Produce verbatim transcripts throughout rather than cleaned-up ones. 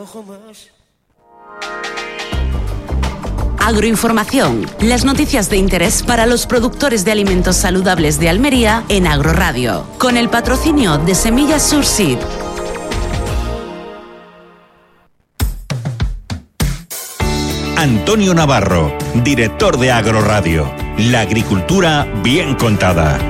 jamás. Agroinformación, las noticias de interés para los productores de alimentos saludables de Almería en Agroradio, con el patrocinio de Semillas Surseed. Antonio Navarro, director de Agroradio. La agricultura bien contada.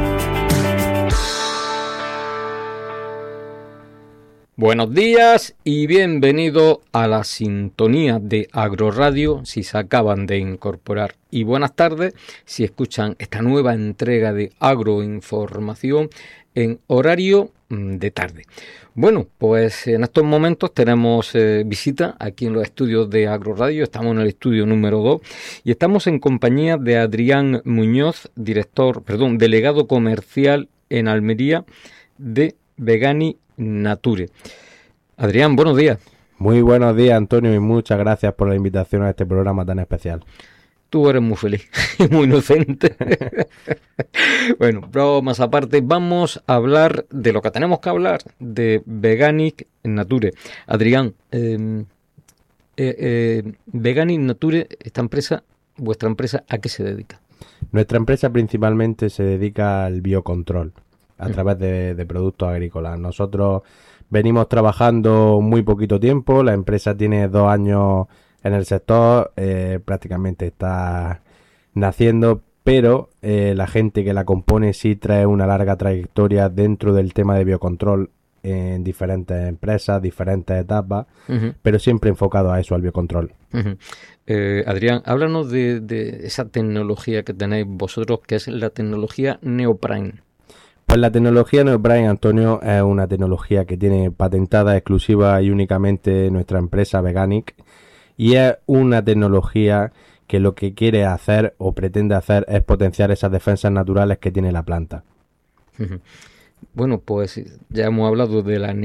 Buenos días y bienvenido a la sintonía de Agroradio si se acaban de incorporar. Y buenas tardes si escuchan esta nueva entrega de Agroinformación en horario de tarde. Bueno, pues en estos momentos tenemos eh, visita aquí en los estudios de Agroradio. Estamos en el estudio número dos y estamos en compañía de Adrián Muñoz, director, perdón, delegado comercial en Almería de Vegani Nature. Adrián, buenos días. Muy buenos días, Antonio, y muchas gracias por la invitación a este programa tan especial. Tú eres muy feliz, muy inocente. Bueno, bromas aparte, vamos a hablar de lo que tenemos que hablar, de Vegani Nature. Adrián, eh, eh, eh, Vegani Nature, esta empresa, vuestra empresa, ¿a qué se dedica? Nuestra empresa principalmente se dedica al biocontrol a través de, de productos agrícolas. Nosotros venimos trabajando muy poquito tiempo, la empresa tiene dos años en el sector, eh, prácticamente está naciendo, pero eh, la gente que la compone sí trae una larga trayectoria dentro del tema de biocontrol en diferentes empresas, diferentes etapas, uh-huh. pero siempre enfocado a eso, al biocontrol. Uh-huh. Eh, Adrián, háblanos de, de esa tecnología que tenéis vosotros, que es la tecnología Neoprime. Pues la tecnología Neoprime, Antonio, es una tecnología que tiene patentada exclusiva y únicamente nuestra empresa Veganic, y es una tecnología que lo que quiere hacer o pretende hacer es potenciar esas defensas naturales que tiene la planta. Bueno, pues ya hemos hablado de la